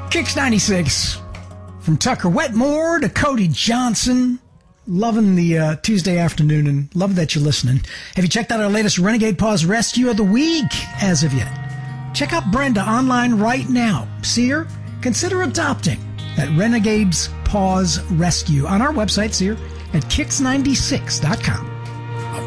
Kicks 96. From Tucker Wetmore to Cody Johnson. Loving the Tuesday afternoon and love that you're listening. Have you checked out our latest Renegade Paws Rescue of the Week as of yet? Check out Brenda online right now. See her? Consider adopting at Renegade's Paws Rescue on our website, see her at kicks96.com.